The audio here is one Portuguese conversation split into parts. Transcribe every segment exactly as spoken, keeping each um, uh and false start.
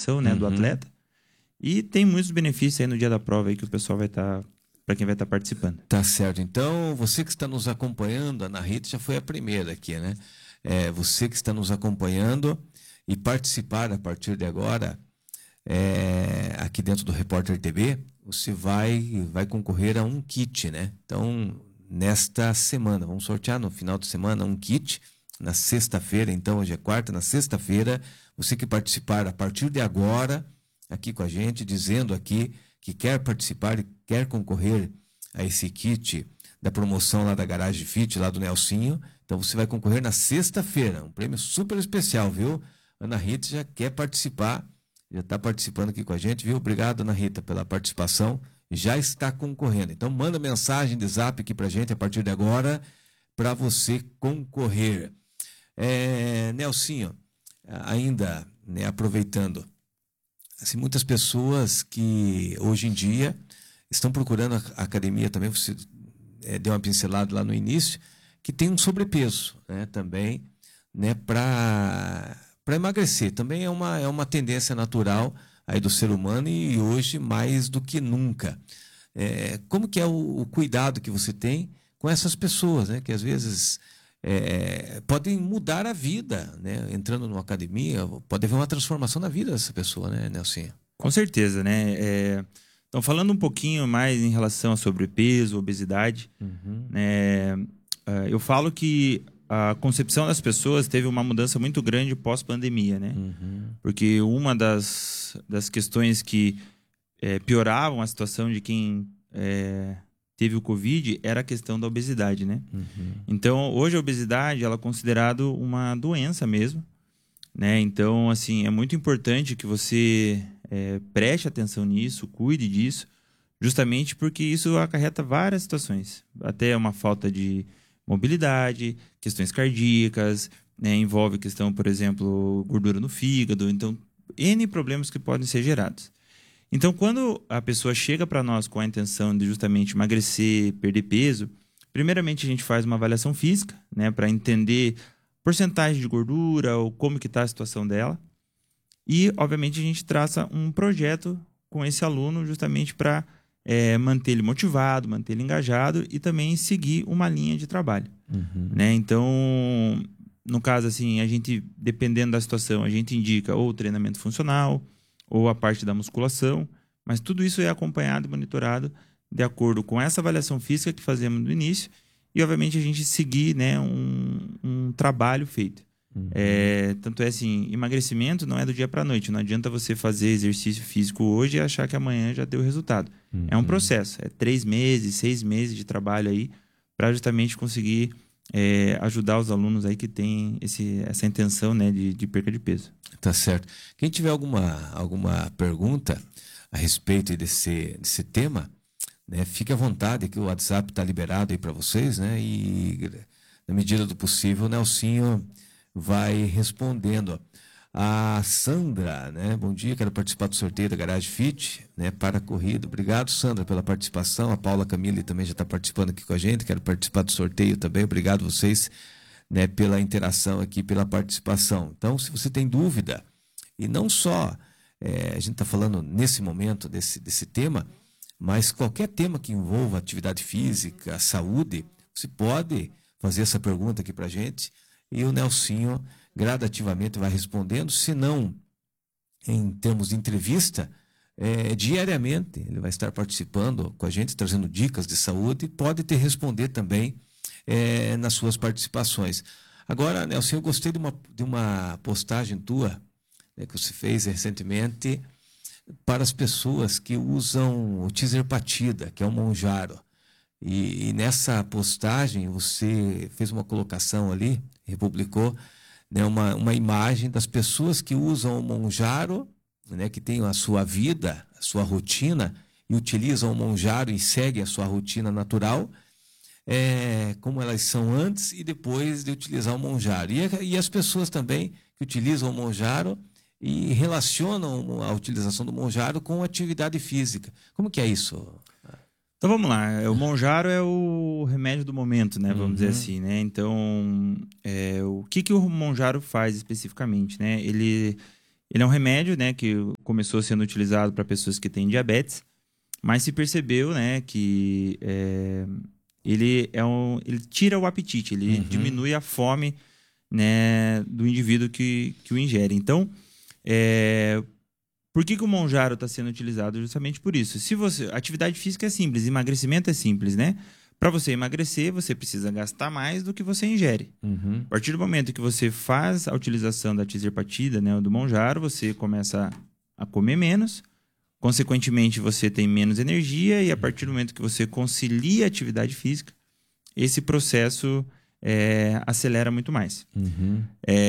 recuperação, né, uhum. do atleta. E tem muitos benefícios aí no dia da prova aí que o pessoal vai estar, tá, para quem vai estar tá participando. Tá certo. Então, você que está nos acompanhando, a Ana Rita já foi a primeira aqui, né? É, você que está nos acompanhando e participar a partir de agora, é, aqui dentro do Repórter T V, você vai, vai concorrer a um kit, né? Então, nesta semana, vamos sortear no final de semana um kit, na sexta-feira, então hoje é quarta, na sexta-feira, você que participar a partir de agora, aqui com a gente, dizendo aqui que quer participar e quer concorrer a esse kit da promoção lá da Garage Fit, lá do Nelsinho, então você vai concorrer na sexta-feira, um prêmio super especial, viu? Ana Rita já quer participar, já está participando aqui com a gente, viu? Obrigado, Ana Rita, pela participação, já está concorrendo. Então manda mensagem de zap aqui pra gente a partir de agora, para você concorrer. É, Nelsinho, ainda, né, aproveitando, assim, muitas pessoas que hoje em dia estão procurando a academia também, você é, deu uma pincelada lá no início, que tem um sobrepeso, né, também, né, para para emagrecer. Também é uma, é uma tendência natural aí do ser humano e hoje mais do que nunca. É, como que é o, o cuidado que você tem com essas pessoas, né, que às vezes é, podem mudar a vida, né, entrando numa academia, pode haver uma transformação na vida dessa pessoa, né, Nelsinho? Com certeza, né? É... Então, falando um pouquinho mais em relação a sobrepeso, obesidade, Uhum. né, eu falo que a concepção das pessoas teve uma mudança muito grande pós-pandemia, né? Uhum. Porque uma das, das questões que é, pioravam a situação de quem é, teve o Covid era a questão da obesidade, né? Uhum. Então, hoje a obesidade ela é considerada uma doença mesmo, né? Então, assim, é muito importante que você é, preste atenção nisso, cuide disso, justamente porque isso acarreta várias situações. Até uma falta de mobilidade, questões cardíacas, né? Envolve questão, por exemplo, gordura no fígado. Então, N problemas que podem ser gerados. Então, quando a pessoa chega para nós com a intenção de justamente emagrecer, perder peso, primeiramente a gente faz uma avaliação física, né? Para entender porcentagem de gordura ou como que está a situação dela. E, obviamente, a gente traça um projeto com esse aluno justamente para é, manter ele motivado, manter ele engajado e também seguir uma linha de trabalho. Uhum. Né? Então, no caso, assim, a gente, dependendo da situação, a gente indica ou o treinamento funcional ou a parte da musculação, mas tudo isso é acompanhado e monitorado de acordo com essa avaliação física que fazemos no início e, obviamente, a gente seguir, né, um, um trabalho feito. Uhum. É, tanto é assim, emagrecimento não é do dia para a noite. Não adianta você fazer exercício físico hoje e achar que amanhã já deu resultado. Uhum. É um processo. É três meses, seis meses de trabalho aí para justamente conseguir é, ajudar os alunos aí que têm esse, essa intenção, né, de, de perca de peso. Tá certo. Quem tiver alguma, alguma pergunta a respeito desse, desse tema, né, fique à vontade, que o WhatsApp está liberado aí para vocês, né? E na medida do possível, o Nelsinho vai respondendo. A Sandra, né? Bom dia, quero participar do sorteio da Garage Fit, né? Para a corrida. Obrigado, Sandra, pela participação. A Paula Camille também já está participando aqui com a gente. Quero participar do sorteio também. Obrigado vocês, né? Pela interação aqui, pela participação. Então, se você tem dúvida, e não só é, a gente está falando nesse momento desse, desse tema, mas qualquer tema que envolva atividade física, saúde, você pode fazer essa pergunta aqui para a gente. E o Nelsinho gradativamente vai respondendo, se não em termos de entrevista, é, diariamente ele vai estar participando com a gente, trazendo dicas de saúde e pode te responder também é, nas suas participações. Agora, Nelsinho, eu gostei de uma, de uma postagem tua, né, que você fez recentemente para as pessoas que usam o Tirzepatida, que é o Monjaro. E, e nessa postagem você fez uma colocação ali, republicou, né, uma, uma imagem das pessoas que usam o Monjaro, né, que tem a sua vida, a sua rotina, e utilizam o Monjaro e seguem a sua rotina natural, é, como elas são antes e depois de utilizar o Monjaro. E, e as pessoas também que utilizam o Monjaro e relacionam a utilização do Monjaro com atividade física. Como que é isso? Então vamos lá, o Monjaro é o remédio do momento, né? Vamos uhum. dizer assim, né? Então, é, o que, que o Monjaro faz especificamente, né? Ele, Ele é um remédio, né, que começou sendo utilizado para pessoas que têm diabetes, mas se percebeu, né, que é, ele é um, ele tira o apetite, ele Uhum. diminui a fome, né, do indivíduo que, que o ingere. Então, é, por que, que o Monjaro está sendo utilizado? Justamente por isso. Se você, atividade física é simples, emagrecimento é simples, né? Para você emagrecer, você precisa gastar mais do que você ingere. Uhum. A partir do momento que você faz a utilização da tizerpatida, né, do Monjaro, você começa a comer menos, consequentemente você tem menos energia e a partir do momento que você concilia a atividade física, esse processo é, acelera muito mais. Uhum.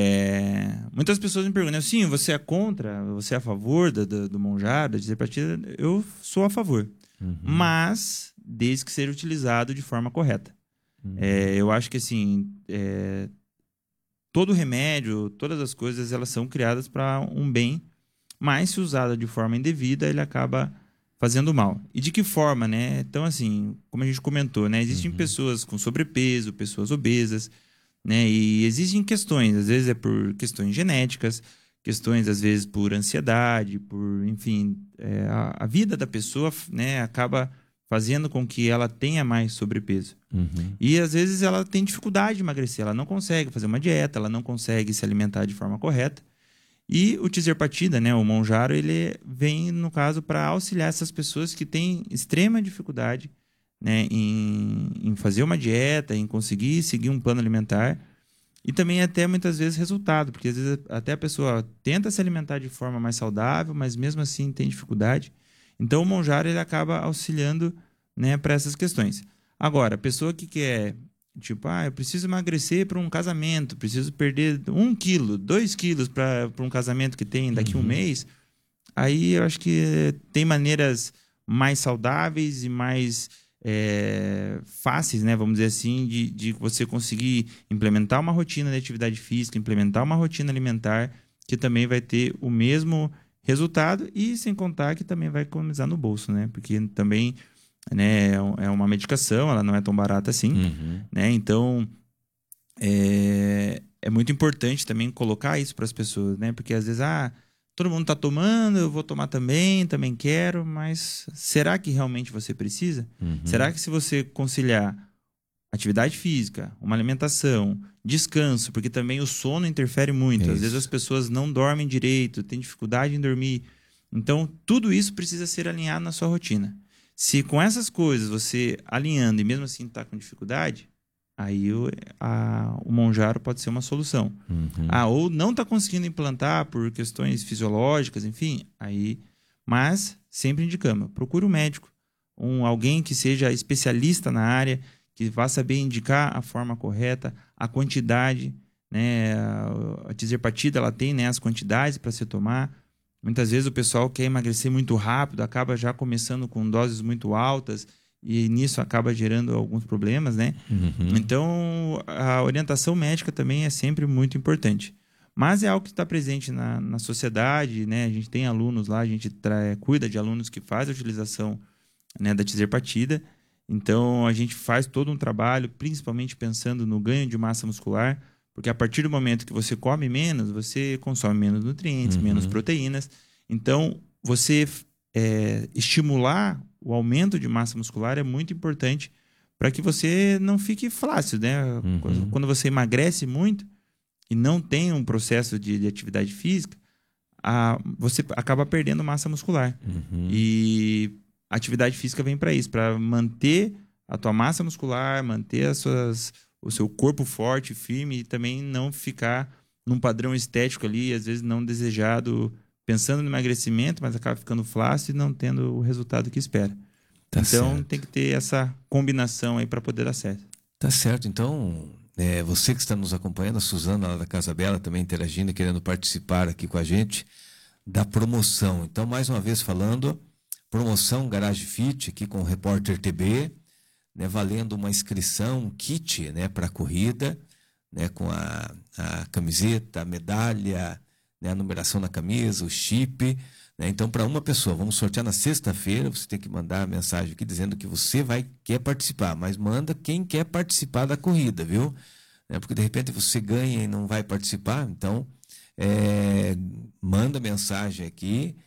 É, muitas pessoas me perguntam, sim, você é contra, você é a favor do, do, do Monjaro, da tizerpatida? Eu sou a favor, Uhum. mas desde que seja utilizado de forma correta. Uhum. É, eu acho que assim, é, todo remédio, todas as coisas, elas são criadas para um bem, mas se usada de forma indevida, ele acaba fazendo mal. E de que forma, né? Então, assim, como a gente comentou, né? Existem Uhum. pessoas com sobrepeso, pessoas obesas, né? E existem questões, às vezes é por questões genéticas, questões, às vezes, por ansiedade, por, enfim, é, a, a vida da pessoa, né, acaba fazendo com que ela tenha mais sobrepeso. Uhum. E às vezes ela tem dificuldade de emagrecer, ela não consegue fazer uma dieta, ela não consegue se alimentar de forma correta. E o tizerpatida, né, o Monjaro, ele vem, no caso, para auxiliar essas pessoas que têm extrema dificuldade, né, em, em fazer uma dieta, em conseguir seguir um plano alimentar. E também até muitas vezes resultado, porque às vezes até a pessoa tenta se alimentar de forma mais saudável, mas mesmo assim tem dificuldade. Então o Monjaro ele acaba auxiliando, né, para essas questões. Agora, a pessoa que quer, tipo, ah, eu preciso emagrecer para um casamento, preciso perder um quilo, dois quilos para um casamento que tem daqui a um Uhum. mês, aí eu acho que tem maneiras mais saudáveis e mais é, fáceis, né, vamos dizer assim, de, de você conseguir implementar uma rotina de atividade física, implementar uma rotina alimentar que também vai ter o mesmo resultado e sem contar que também vai economizar no bolso, né? Porque também, né, é um- é uma medicação, ela não é tão barata assim, Uhum. né? Então, é, é muito importante também colocar isso para as pessoas, né? Porque às vezes, ah, todo mundo está tomando, eu vou tomar também, também quero, mas será que realmente você precisa? Uhum. Será que se você conciliar atividade física, uma alimentação, descanso, porque também o sono interfere muito. Às vezes Isso. as pessoas não dormem direito, têm dificuldade em dormir. Então, tudo isso precisa ser alinhado na sua rotina. Se com essas coisas você alinhando e mesmo assim está com dificuldade, aí o, a, o Monjaro pode ser uma solução. Uhum. Ah, ou não está conseguindo implantar por questões fisiológicas, enfim, aí. Mas sempre indicamos, procure um médico, um alguém que seja especialista na área, que vá saber indicar a forma correta, a quantidade, né? A tizerpatida ela tem, né, as quantidades para se tomar. Muitas vezes o pessoal quer emagrecer muito rápido, acaba já começando com doses muito altas e nisso acaba gerando alguns problemas, né? Uhum. Então, a orientação médica também é sempre muito importante. Mas é algo que está presente na, na sociedade, né? A gente tem alunos lá, a gente tra- cuida de alunos que fazem a utilização, né, da tizerpatida. Então, a gente faz todo um trabalho, principalmente pensando no ganho de massa muscular, porque a partir do momento que você come menos, você consome menos nutrientes, Uhum. menos proteínas. Então, você é, estimular o aumento de massa muscular é muito importante para que você não fique flácido, né? Uhum. Quando, quando você emagrece muito e não tem um processo de, de atividade física, a, você acaba perdendo massa muscular. Uhum. E a atividade física vem para isso, para manter a tua massa muscular, manter as suas, o seu corpo forte, firme e também não ficar num padrão estético ali, às vezes não desejado, pensando no emagrecimento, mas acaba ficando flácido e não tendo o resultado que espera. Tá Então certo. tem que ter essa combinação aí para poder dar certo. Tá certo. Então, é, você que está nos acompanhando, a Suzana lá da Casa Bela também interagindo, querendo participar aqui com a gente da promoção. Então, mais uma vez falando, promoção Garage Fit aqui com o Repórter T B, né, valendo uma inscrição, um kit, né, para a corrida, né, com a, a camiseta, a medalha, né, a numeração na camisa, o chip. Né? Então, para uma pessoa, vamos sortear na sexta-feira, você tem que mandar a mensagem aqui dizendo que você vai, quer participar, mas manda quem quer participar da corrida, viu? Né? Porque de repente você ganha e não vai participar, então é, manda mensagem aqui